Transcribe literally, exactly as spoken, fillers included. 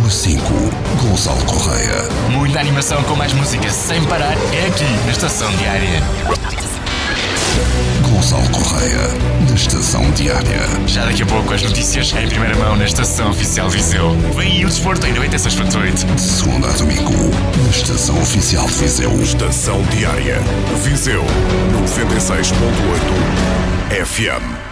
cinco, Gonçalo Correia. Muita animação com mais música sem parar é aqui na Estação Diária. Gonçalo Correia, na Estação Diária. Já daqui a pouco as notícias em primeira mão na Estação Oficial Viseu. Vem aí o desporto em noventa e seis ponto oito. De segunda a domingo, na Estação Oficial Viseu. Estação Diária. Viseu, noventa e seis ponto oito F M.